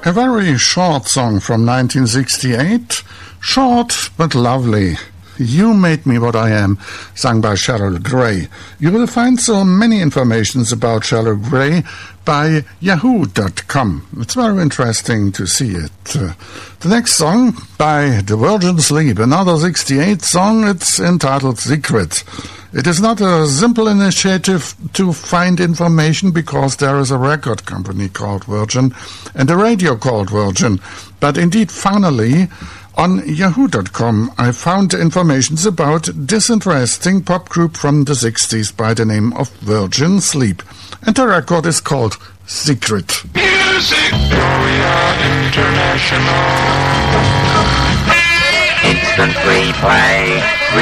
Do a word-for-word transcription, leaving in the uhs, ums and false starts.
A very short song from nineteen sixty-eight. Short but lovely. You Made Me What I Am, sung by Sheryl Gray. You will find so many informations about Sheryl Gray by yahoo dot com. It's very interesting to see it. Uh, the next song by The Virgin Sleep, another sixty-eight song. It's entitled Secret. It is not a simple initiative to find information because there is a record company called Virgin and a radio called Virgin. But indeed, finally, on yahoo dot com, I found information about this interesting pop group from the sixties by the name of Virgin Sleep. And the record is called Secret. Music Gloria International. Instant replay.